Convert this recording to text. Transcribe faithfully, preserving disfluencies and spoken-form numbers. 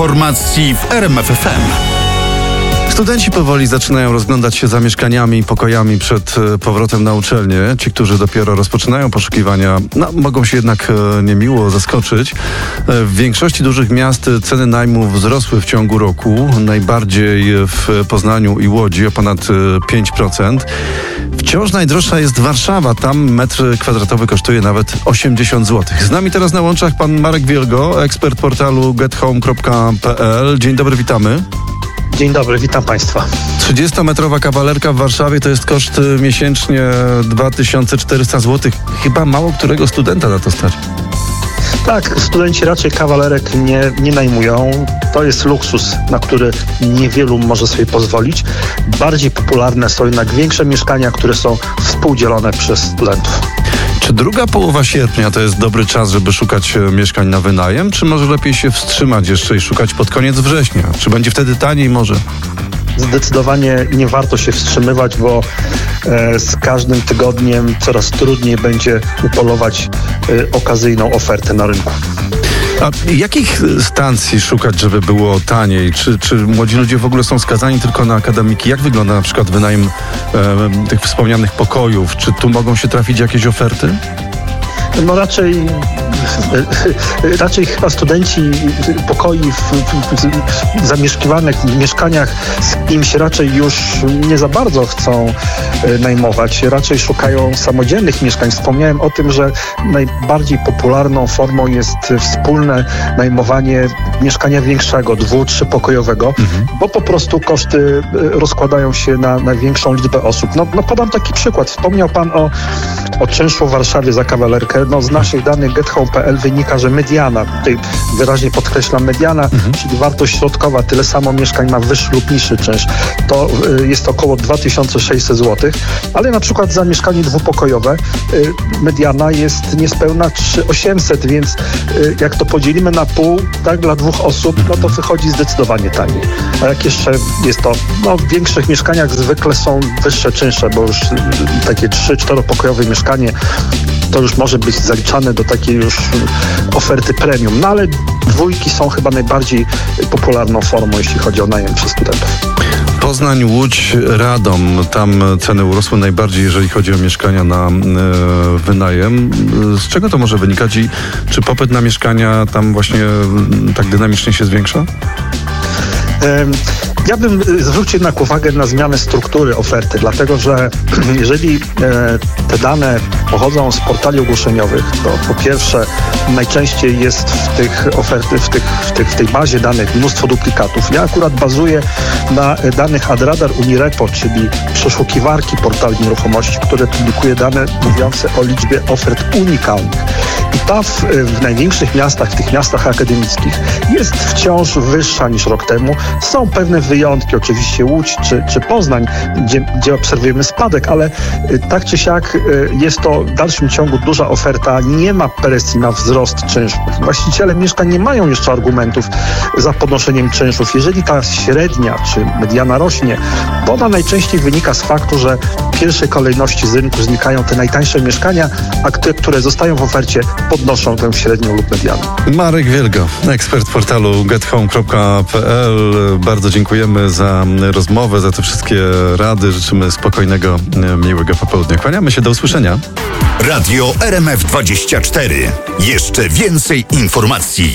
Informacji w R M F F M. Studenci powoli zaczynają rozglądać się za mieszkaniami i pokojami przed e, powrotem na uczelnię. Ci, którzy dopiero rozpoczynają poszukiwania, no, mogą się jednak e, niemiło zaskoczyć. E, w większości dużych miast ceny najmu wzrosły w ciągu roku. Najbardziej w Poznaniu i Łodzi o ponad e, pięć procent. Wciąż najdroższa jest Warszawa. Tam metr kwadratowy kosztuje nawet osiemdziesiąt złotych. Z nami teraz na łączach pan Marek Wielgo, ekspert portalu get home kropka p l. Dzień dobry, witamy. Dzień dobry, witam Państwa. trzydziestometrowa kawalerka w Warszawie to jest koszt miesięcznie dwa tysiące czterysta złotych. Chyba mało którego studenta na to stać. Tak, studenci raczej kawalerek nie, nie najmują. To jest luksus, na który niewielu może sobie pozwolić. Bardziej popularne są jednak większe mieszkania, które są współdzielone przez studentów. Czy druga połowa sierpnia to jest dobry czas, żeby szukać mieszkań na wynajem? Czy może lepiej się wstrzymać jeszcze i szukać pod koniec września? Czy będzie wtedy taniej może? Zdecydowanie nie warto się wstrzymywać, bo e, z każdym tygodniem coraz trudniej będzie upolować e, okazyjną ofertę na rynku. A jakich stacji szukać, żeby było taniej? Czy, czy młodzi ludzie w ogóle są skazani tylko na akademiki? Jak wygląda na przykład wynajem e, tych wspomnianych pokojów? Czy tu mogą się trafić jakieś oferty? No raczej, raczej chyba studenci pokoi w, w, w zamieszkiwanych w mieszkaniach im się raczej już nie za bardzo chcą najmować. Raczej szukają samodzielnych mieszkań. Wspomniałem o tym, że najbardziej popularną formą jest wspólne najmowanie mieszkania większego, dwu-, trzypokojowego, mhm. bo po prostu koszty rozkładają się na, na większą liczbę osób. No, no podam taki przykład. Wspomniał Pan o, o czynszu w Warszawie za kawalerkę. No, z naszych danych get home kropka p l wynika, że mediana, tutaj wyraźnie podkreślam mediana, mhm. czyli wartość środkowa, tyle samo mieszkań ma wyższy lub niższy czynsz, to y, jest około dwa tysiące sześćset złotych, ale na przykład za mieszkanie dwupokojowe y, mediana jest niespełna trzy tysiące osiemset, więc y, jak to podzielimy na pół, tak, dla dwóch osób, no to wychodzi zdecydowanie taniej. A jak jeszcze jest to, no w większych mieszkaniach zwykle są wyższe czynsze, bo już y, takie trzy-, czteropokojowe mieszkanie to już może być zaliczane do takiej już oferty premium. No ale dwójki są chyba najbardziej popularną formą, jeśli chodzi o najem przez studentów. Poznań, Łódź, Radom. Tam ceny urosły najbardziej, jeżeli chodzi o mieszkania na e, wynajem. Z czego to może wynikać i czy popyt na mieszkania tam właśnie tak dynamicznie się zwiększa? Ja bym zwrócił jednak uwagę na zmianę struktury oferty, dlatego że jeżeli te dane pochodzą z portali ogłoszeniowych, to po pierwsze najczęściej jest w tych oferty, w, tych, w, tych, w tej bazie danych mnóstwo duplikatów. Ja akurat bazuję na danych Adradar Unireport, czyli przeszukiwarki portali nieruchomości, które publikuje dane mówiące o liczbie ofert unikalnych. I ta w, w największych miastach, w tych miastach akademickich jest wciąż wyższa niż rok temu. Są pewne wyjątki, oczywiście Łódź czy, czy Poznań, gdzie, gdzie obserwujemy spadek, ale tak czy siak jest to w dalszym ciągu duża oferta, nie ma presji na wzrost czynszów. Właściciele mieszkań nie mają jeszcze argumentów za podnoszeniem czynszów. Jeżeli ta średnia czy mediana rośnie, to ona najczęściej wynika z faktu, że w pierwszej kolejności z rynku znikają te najtańsze mieszkania, a te, które zostają w ofercie, podnoszą tę średnią lub medianę. Marek Wielgo, ekspert portalu get home kropka p l. Bardzo dziękujemy za rozmowę, za te wszystkie rady. Życzymy spokojnego, miłego popołudnia. Kłaniamy się, do usłyszenia. Radio R M F dwadzieścia cztery. Jeszcze więcej informacji.